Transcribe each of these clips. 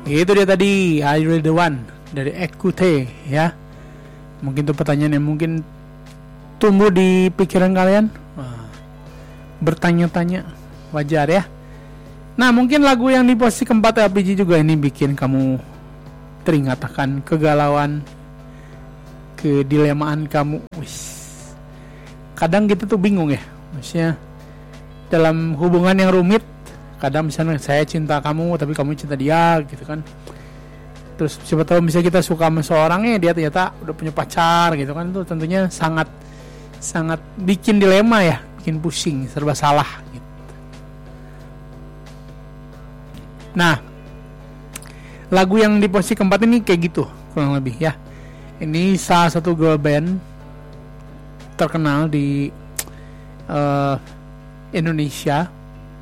Itu dia tadi, Are You The One dari Ekute ya. Mungkin itu pertanyaan yang mungkin tumbuh di pikiran kalian. Bertanya-tanya, wajar ya. Nah, mungkin lagu yang di posisi keempat LPG juga ini bikin kamu teringat akan kegalauan, kedilemaan kamu. Kadang kita tuh bingung ya, maksudnya dalam hubungan yang rumit, kadang misalnya saya cinta kamu tapi kamu cinta dia gitu kan. Terus siapa tahu misalnya kita suka sama seorang, dia ternyata udah punya pacar gitu kan. Itu tentunya sangat bikin dilema ya, bikin pusing, serba salah gitu. Nah, lagu yang di posisi keempat ini kayak gitu kurang lebih ya. Ini salah satu girl band terkenal di Indonesia.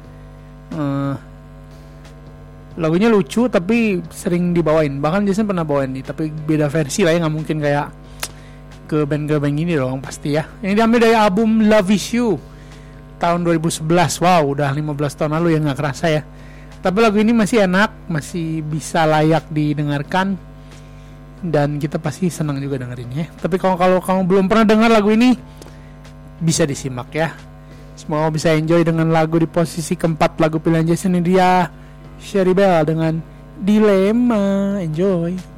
Lagunya lucu tapi sering dibawain. Bahkan Jason pernah bawain nih, tapi beda versi lah ya, nggak mungkin kayak ke band-girl band ini dong pasti ya. Ini diambil dari album Love Is You tahun 2011. Wow, udah 15 tahun lalu ya, nggak kerasa ya. Tapi lagu ini masih enak, masih bisa layak didengarkan, dan kita pasti senang juga dengerin ya. Tapi kalau kamu belum pernah dengar lagu ini, bisa disimak ya. Semoga bisa enjoy dengan lagu di posisi keempat. Lagu pilihan Jason ini dia Sherry Bell dengan Dilema. Enjoy.